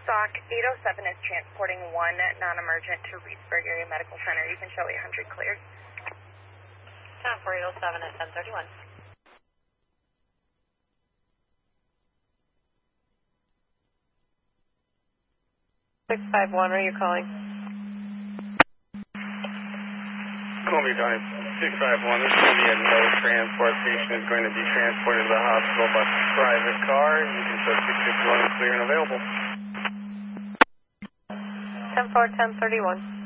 Stock 807 is transporting one non-emergent to Reedsburg Area Medical Center. You can show 800 cleared. Time for 807 at 1031. 651, are you calling? Columbia County 651, this is going to be a no transport. Patient is going to be transported to the hospital by private car. You can show 661 is clear and available. 10-4, 1031.